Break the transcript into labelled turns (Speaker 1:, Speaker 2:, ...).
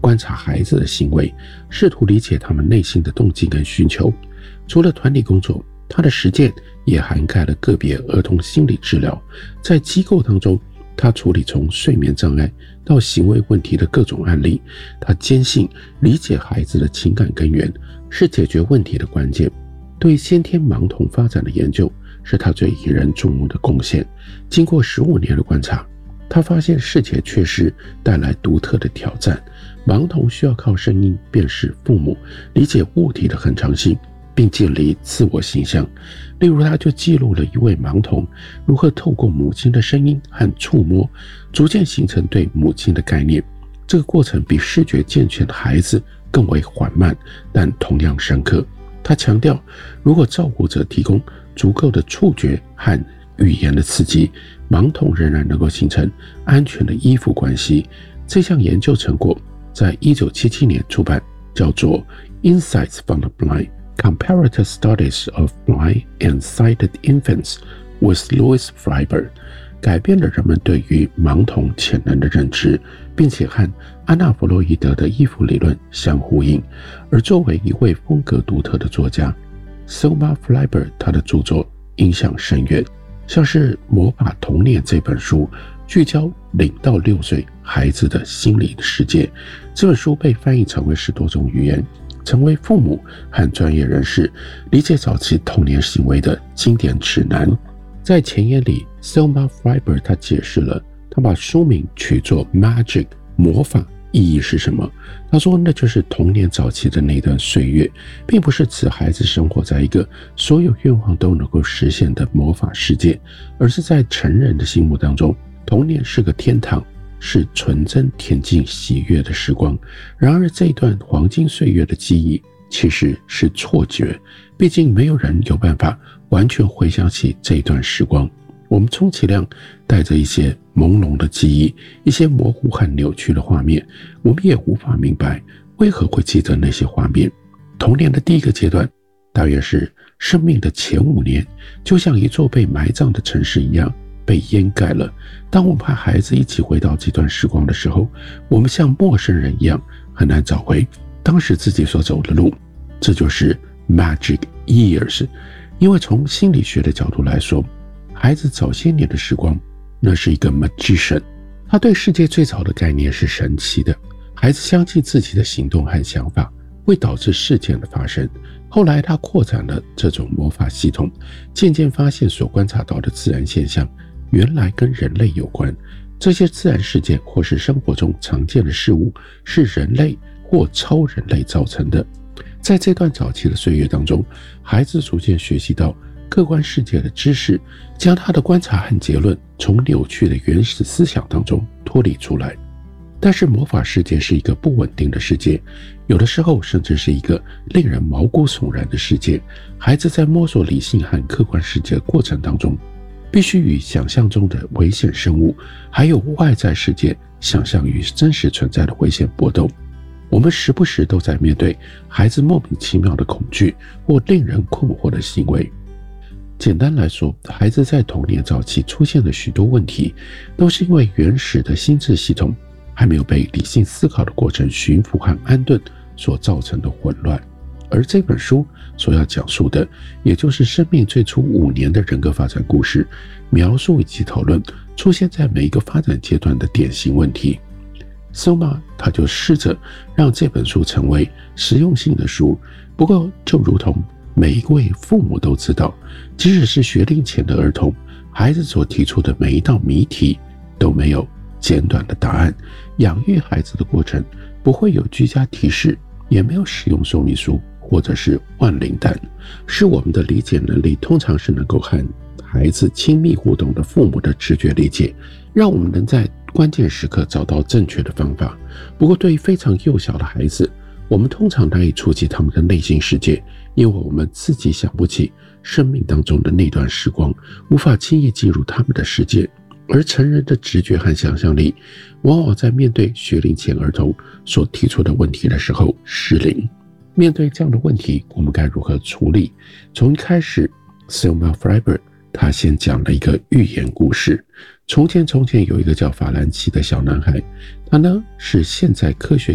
Speaker 1: 观察孩子的行为，试图理解他们内心的动机跟需求。除了团体工作，他的实践也涵盖了个别儿童心理治疗。在机构当中，他处理从睡眠障碍到行为问题的各种案例。他坚信理解孩子的情感根源是解决问题的关键。对先天盲童发展的研究是他最引人注目的贡献。经过15年的观察，他发现视觉缺失带来独特的挑战。盲童需要靠声音辨识父母，理解物体的恒常性，并建立自我形象。例如，他就记录了一位盲童如何透过母亲的声音和触摸，逐渐形成对母亲的概念。这个过程比视觉健全的孩子更为缓慢，但同样深刻。他强调，如果照顾者提供足够的触觉和语言的刺激，盲童仍然能够形成安全的依附关系。这项研究成果在1977年出版，叫做 Insights from the Blind: Comparative Studies of Blind and Sighted Infants with Louis Freiberg， 改变了人们对于盲童潜能的认知，并且和安娜·弗洛伊德的依附理论相呼应。而作为一位风格独特的作家， Selma Freiberg 他的著作影响深远，像是《魔法童年》这本书，聚焦0到6岁孩子的心理世界。这本书被翻译成为10多种语言，成为父母和专业人士理解早期童年行为的经典指南。在前言里， Selma Freiberg 他解释了，他把书名取作 Magic 魔法意义是什么。他说，那就是童年早期的那段岁月，并不是指孩子生活在一个所有愿望都能够实现的魔法世界，而是在成人的心目当中，童年是个天堂，是纯真恬静喜悦的时光。然而这段黄金岁月的记忆其实是错觉，毕竟没有人有办法完全回想起这段时光。我们充其量带着一些朦胧的记忆，一些模糊和扭曲的画面，我们也无法明白为何会记得那些画面。童年的第一个阶段大约是生命的前5年，就像一座被埋葬的城市一样被掩盖了。当我们和孩子一起回到这段时光的时候，我们像陌生人一样很难找回当时自己所走的路。这就是 Magic Years。 因为从心理学的角度来说，孩子早些年的时光，那是一个 magician， 他对世界最早的概念是神奇的。孩子相信自己的行动和想法会导致事件的发生。后来他扩展了这种魔法系统，渐渐发现所观察到的自然现象原来跟人类有关。这些自然事件或是生活中常见的事物是人类或超人类造成的。在这段早期的岁月当中，孩子逐渐学习到客观世界的知识，将他的观察和结论从扭曲的原始思想当中脱离出来。但是魔法世界是一个不稳定的世界，有的时候甚至是一个令人毛骨悚然的世界。孩子在摸索理性和客观世界的过程当中，必须与想象中的危险生物还有外在世界想象与真实存在的危险搏斗。我们时不时都在面对孩子莫名其妙的恐惧或令人困惑的行为。简单来说，孩子在童年早期出现的许多问题，都是因为原始的心智系统还没有被理性思考的过程驯服和安顿所造成的混乱。而这本书所要讲述的，也就是生命最初5年的人格发展故事，描述以及讨论出现在每一个发展阶段的典型问题。Selma 他就试着让这本书成为实用性的书。不过就如同每一位父母都知道，即使是学龄前的儿童，孩子所提出的每一道谜题都没有简短的答案。养育孩子的过程不会有居家提示，也没有使用说明书或者是万灵丹。是我们的理解能力通常是能够和孩子亲密互动的父母的直觉理解，让我们能在关键时刻找到正确的方法。不过对于非常幼小的孩子，我们通常难以触及他们的内心世界，因为我们自己想不起生命当中的那段时光，无法轻易进入他们的世界。而成人的直觉和想象力往往在面对学龄前儿童所提出的问题的时候失灵。面对这样的问题，我们该如何处理？从一开始， Selma Freiberg 他先讲了一个寓言故事。从前有一个叫法兰奇的小男孩，他呢是现在科学